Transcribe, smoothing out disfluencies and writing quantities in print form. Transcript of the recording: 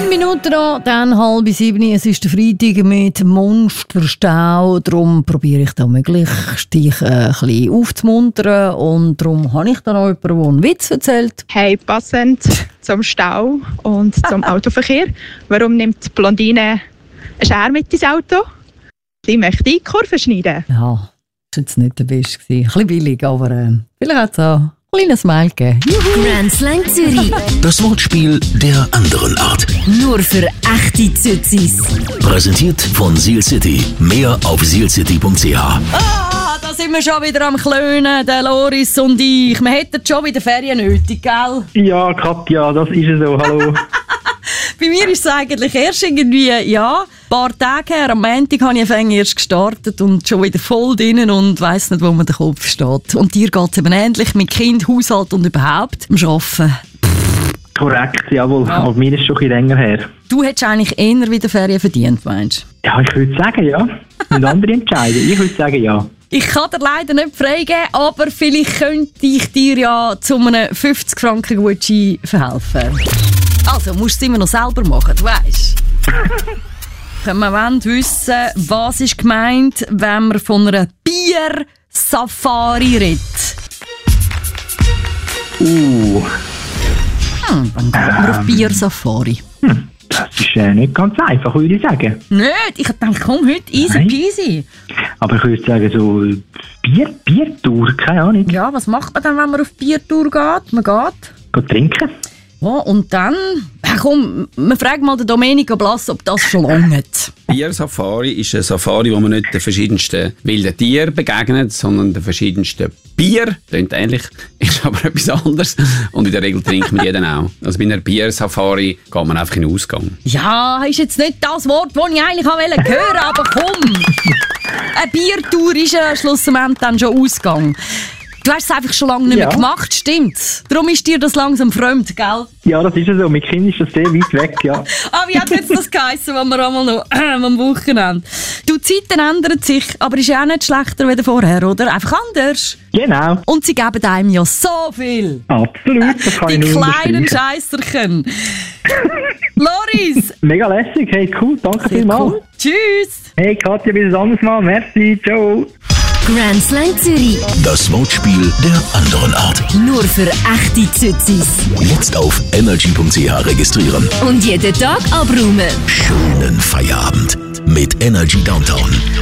9 Minuten noch, dann 6:30. Es ist der Freitag mit Monsterstau. Darum probiere ich da möglichst dich ein bisschen aufzumuntern. Und darum habe ich da noch jemanden, der einen Witz erzählt. Hey, passend zum Stau und zum Autoverkehr. Warum nimmt die Blondine eine Schere mit ins Auto? Sie möchte die Kurve schneiden. Ja, das war jetzt nicht der Beste. Ein bisschen billig, aber vielleicht hat es auch ein kleines Smile gegeben. Grand Slang Zürich. Das Wortspiel der anderen Art. Nur für echte Zützis. Präsentiert von Seal City. Mehr auf sealcity.ch. Da sind wir schon wieder am Klönen, der Loris und ich. Wir hätten schon wieder Ferien nötig, gell? Ja, Katja, das ist es so. Hallo. Bei mir ist es eigentlich erst irgendwie, ein paar Tage her. Am Montag habe ich erst gestartet und schon wieder voll drinnen und weiss nicht, wo mir der Kopf steht. Und dir geht es eben ähnlich mit Kind, Haushalt und überhaupt am Arbeiten. Korrekt, jawohl. Ja. Aber mir ist schon ein bisschen länger her. Du hättest eigentlich eher wieder Ferien verdient, meinst du? Ja, ich würde sagen, ja. Mit andere entscheiden. Ich würde sagen, ja. Ich kann dir leider nicht freigeben, aber vielleicht könnte ich dir ja zu einem 50-Franken-Gutschein verhelfen. Also, musst du es immer noch selber machen, du weisst. Wir wollen wissen, was ist gemeint, wenn man von einer Bier-Safari redet. Wann geht man auf Bier-Safari? Das ist nicht ganz einfach, würde ich sagen. Nicht? Ich dachte, komm, heute easy peasy. Aber ich würde sagen, so Biertour, keine Ahnung. Ja, was macht man dann, wenn man auf Biertour geht? Man geht Trinken. Ja, und dann, komm, wir fragen mal den Domenico Blass, ob das schon langt. Bier-Safari ist eine Safari, wo man nicht den verschiedensten wilden Tieren begegnet, sondern den verschiedensten Bier. Klingt ähnlich, ist aber etwas anderes. Und in der Regel trinkt man jeden auch. Also bei einer Bier-Safari geht man einfach in den Ausgang. Ja, ist jetzt nicht das Wort, das ich eigentlich hören wollte, aber komm! Eine Biertour ist ja schlussendlich dann schon Ausgang. Du hast es einfach schon lange nicht mehr gemacht, stimmt's? Darum ist dir das langsam fremd, gell? Ja, das ist ja so. Mit Kindern ist das sehr weit weg, ja. Wie hat jetzt das geheissen, was wir einmal noch am Wochenende? Die Zeiten ändern sich, aber ist ja auch nicht schlechter als vorher, oder? Einfach anders. Genau. Und sie geben einem ja so viel. Absolut, das kann Die ich nur kleinen unterstreichen. Scheisserchen. Loris! Mega lässig, hey, cool, danke vielmals. Cool. Tschüss! Hey Katja, bis ein anderes Mal, merci, ciao. Grand Slang Zürich. Das Wortspiel der anderen Art. Nur für echte Zützis. Jetzt auf energy.ch registrieren. Und jeden Tag abräumen. Schönen Feierabend mit Energy Downtown.